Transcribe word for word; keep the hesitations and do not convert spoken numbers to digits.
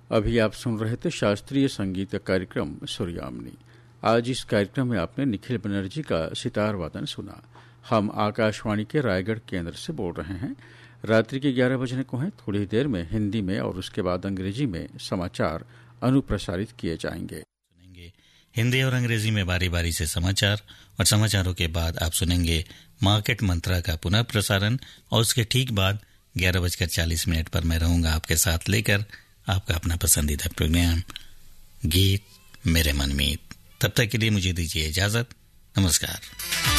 अभी आप सुन रहे थे शास्त्रीय संगीत कार्यक्रम सूर्यामनी। आज इस कार्यक्रम में आपने निखिल बनर्जी का सितार वादन सुना। हम आकाशवाणी के रायगढ़ केंद्र से बोल रहे हैं। रात्रि के ग्यारह बजने को हैं। थोड़ी देर में हिंदी में और उसके बाद अंग्रेजी में समाचार अनुप्रसारित किए जाएंगे। सुनेंगे हिंदी और अंग्रेजी में बारी बारी से समाचार, और समाचारों के बाद आप सुनेंगे मार्केट मंत्रा का पुनः प्रसारण, और उसके ठीक बाद ग्यारह बजकर चालीस मिनट पर मैं रहूंगा आपके साथ लेकर आपका अपना पसंदीदा प्रोग्राम गीत मेरे मनमीत। तब तक के लिए मुझे दीजिए इजाजत। नमस्कार।